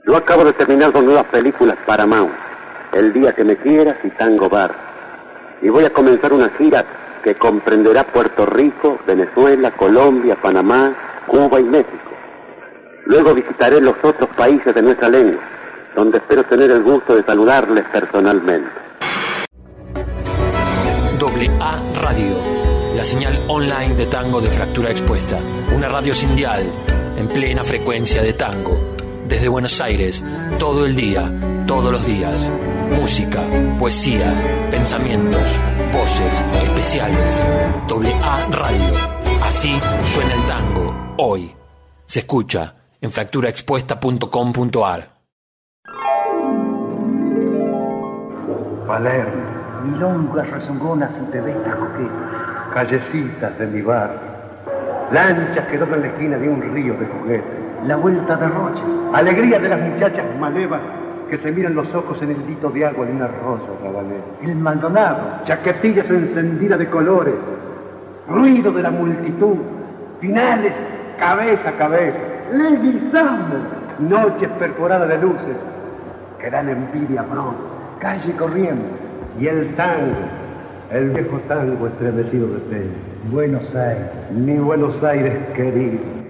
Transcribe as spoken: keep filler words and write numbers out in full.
Yo acabo de terminar dos nuevas películas Paramount, El día que me quieras y Tango Bar. Y voy a comenzar una gira que comprenderá Puerto Rico, Venezuela, Colombia, Panamá, Cuba y México. Luego visitaré los otros países de nuestra lengua, donde espero tener el gusto de saludarles personalmente. Doble A Radio, la señal online de tango de Fractura Expuesta. Una radio sin dial, en plena frecuencia de tango. Desde Buenos Aires, todo el día, todos los días. Música, poesía, pensamientos, voces, especiales. Doble A Radio. Así suena el tango, hoy. Se escucha en fractura expuesta punto com punto a r. Palermo, milongas rezongonas y tebestas coquetas, callecitas de mi barrio, lanchas que doblan la esquina de un río de juguetes, la vuelta de Rocha, alegría de las muchachas malevas que se miran los ojos en el dito de agua de un arroyo rabanero, el Maldonado, chaquetillas encendidas de colores, ruido de la multitud, finales cabeza a cabeza, Leguizamo, noches perforadas de luces que dan envidia pronto, calle corriendo, y el tango, el viejo tango estremecido de pena. Buenos Aires, mi Buenos Aires querido.